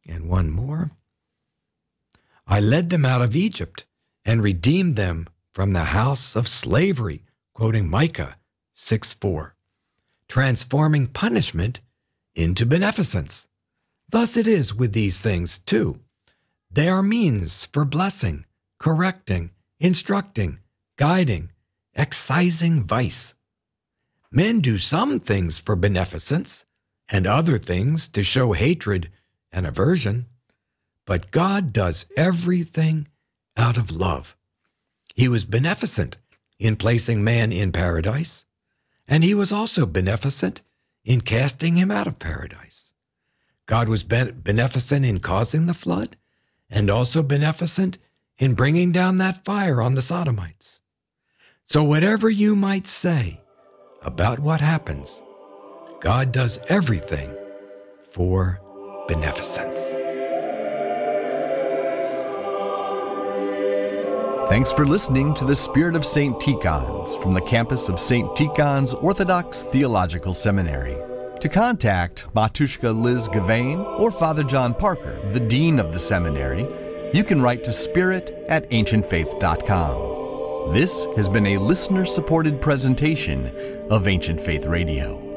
And one more. I led them out of Egypt and redeemed them from the house of slavery, quoting Micah 6:4, transforming punishment into beneficence. Thus it is with these things too. They are means for blessing, correcting, instructing, guiding, excising vice. Men do some things for beneficence and other things to show hatred and aversion, but God does everything out of love. He was beneficent in placing man in paradise, and he was also beneficent in casting him out of paradise. God was beneficent in causing the flood, and also beneficent in bringing down that fire on the Sodomites. So whatever you might say about what happens, God does everything for beneficence. Thanks for listening to The Spirit of St. Tikhon's from the campus of St. Tikhon's Orthodox Theological Seminary. To contact Matushka Liz Gavain or Father John Parker, the Dean of the Seminary, you can write to spirit@ancientfaith.com. This has been a listener-supported presentation of Ancient Faith Radio.